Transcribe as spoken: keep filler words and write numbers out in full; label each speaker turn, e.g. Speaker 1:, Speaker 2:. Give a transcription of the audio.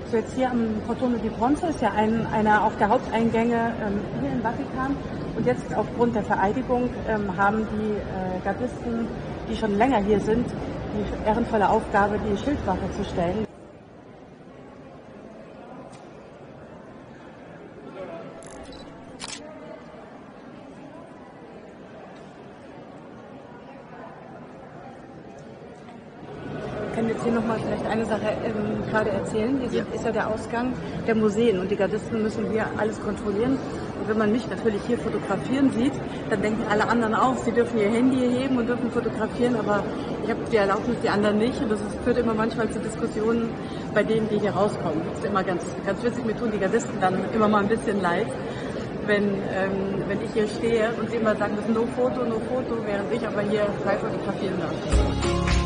Speaker 1: So, jetzt hier am Portone di Bronzo ist ja ein, einer auf der Haupteingänge ähm, hier im Vatikan. Und jetzt aufgrund der Vereidigung ähm, haben die äh, Gardisten, die schon länger hier sind, die ehrenvolle Aufgabe, die Schildwache zu stellen. Ich kann jetzt hier nochmal vielleicht eine Sache ähm, gerade erzählen. Hier sind, ist ja der Ausgang der Museen und die Gardisten müssen hier alles kontrollieren. Und wenn man mich natürlich hier fotografieren sieht, dann denken alle anderen auch, sie dürfen ihr Handy heben und dürfen fotografieren, aber ich habe die Erlaubnis, die anderen nicht. Und das ist, führt immer manchmal zu Diskussionen bei denen, die hier rauskommen. Das ist immer ganz, ganz witzig. Mir tun die Gardisten dann immer mal ein bisschen leid, wenn, ähm, wenn ich hier stehe und sie immer sagen, das ist no Foto, no Foto, während ich aber hier frei fotografieren darf.